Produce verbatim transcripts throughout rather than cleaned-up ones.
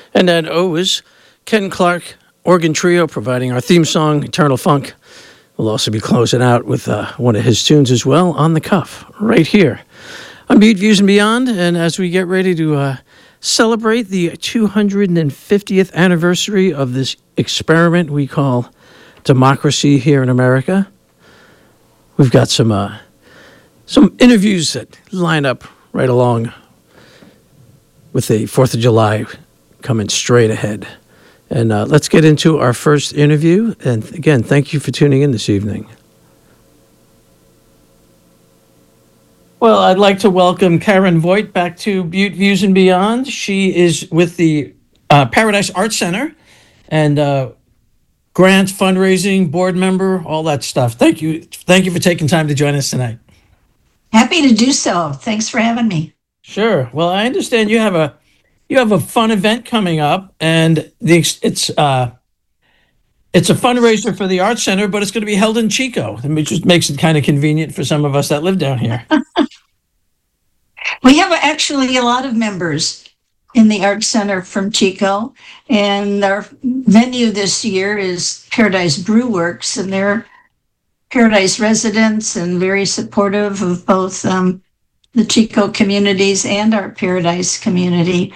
And that O is Ken Clark Organ Trio providing our theme song, Eternal Funk. We'll also be closing out with uh, one of his tunes as well, On the Cuff, right here on Butte Views and Beyond. And as we get ready to uh, celebrate the two hundred fiftieth anniversary of this experiment we call democracy here in America, we've got some uh, some interviews that line up right along with the fourth of July coming straight ahead. And uh, let's get into our first interview. And again, thank you for tuning in this evening. Well, I'd like to welcome Karen Voigt back to Butte Views and Beyond. She is with the uh, Paradise Art Center and uh, grants, fundraising, board member, all that stuff. Thank you. Thank you for taking time to join us tonight. Happy to do so. Thanks for having me. Sure. Well, I understand you have a you have a fun event coming up, and the it's uh it's a fundraiser for the Art Center, but it's going to be held in Chico, which just makes it kind of convenient for some of us that live down here. We have actually a lot of members in the Art Center from Chico, and our venue this year is Paradise Brew Works, and they're Paradise residents and very supportive of both um, the Chico communities and our Paradise community.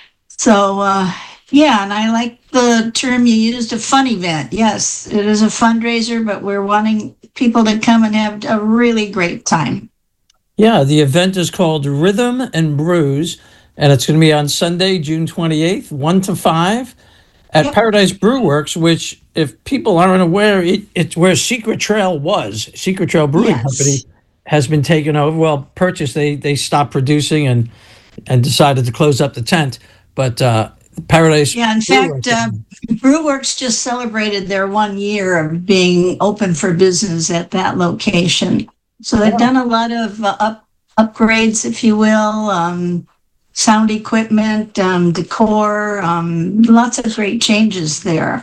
So, uh, yeah, and I like the term you used, a fun event. Yes, it is a fundraiser, but we're wanting people to come and have a really great time. Yeah, the event is called Rhythm and Brews, and it's going to be on Sunday, June twenty-eighth, one to five at yep. Paradise Brew Works, which, if people aren't aware, it, it's where Secret Trail was. Secret Trail Brewing yes. Company has been taken over, well, purchased. They they stopped producing and and decided to close up the tent. But uh, Paradise... Yeah, in fact, uh, Brewworks just celebrated their one year of being open for business at that location. So they've yeah. done a lot of uh, up upgrades, if you will, um, sound equipment, um, decor, um, lots of great changes there.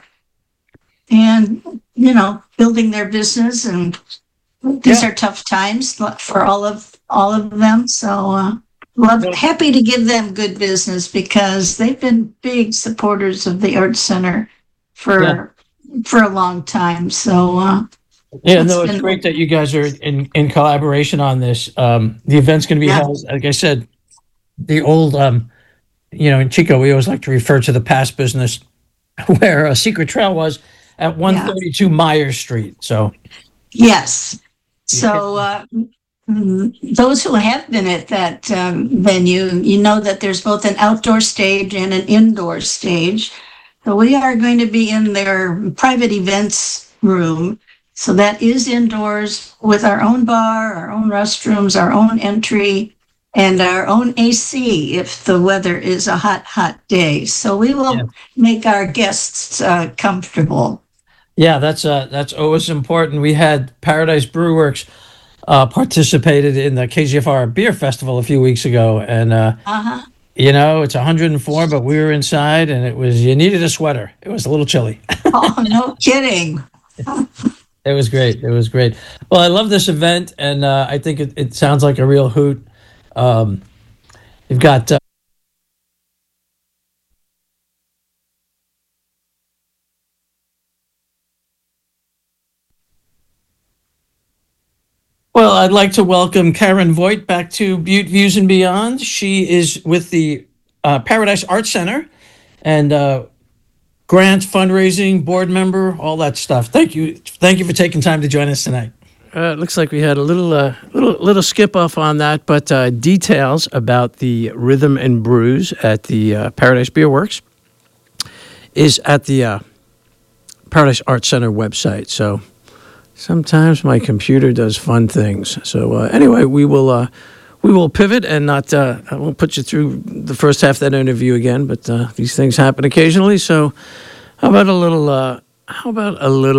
And, you know, building their business, and these yeah. are tough times for all of all of them. So uh, love, happy to give them good business because they've been big supporters of the Art Center for yeah. for a long time. So uh, yeah, no, it's been great that you guys are in, in collaboration on this. Um, the event's going to be yeah. held, like I said, the old, um, you know, in Chico, we always like to refer to the past business where uh, Secret Trail was at one thirty-two yeah. Myers Street. So yes. So uh, those who have been at that um, venue, you know that there's both an outdoor stage and an indoor stage. So we are going to be in their private events room. So that is indoors with our own bar, our own restrooms, our own entry, and our own A C if the weather is a hot, hot day. So we will yeah. make our guests uh, comfortable. Yeah, that's uh, that's always important. We had Paradise Brew Works uh, participated in the K G F R Beer Festival a few weeks ago, and uh, uh-huh. you know, it's one hundred four, but we were inside, and it was you needed a sweater. It was a little chilly. Oh, no kidding! It was great. It was great. Well, I love this event, and uh, I think it, it sounds like a real hoot. Um, you've got. Uh, Well, I'd like to welcome Karen Voigt back to Butte Views and Beyond. She is with the uh, Paradise Art Center and uh, grants, fundraising, board member, all that stuff. Thank you. Thank you for taking time to join us tonight. Uh, it looks like we had a little uh, little, little skip off on that, but uh, details about the Rhythm and Brews at the uh, Paradise Beer Works is at the uh, Paradise Art Center website. So sometimes my computer does fun things. So uh, anyway, we will uh, we will pivot and not. Uh, I won't put you through the first half of that interview again, but uh, these things happen occasionally. So how about a little? Uh, how about a little?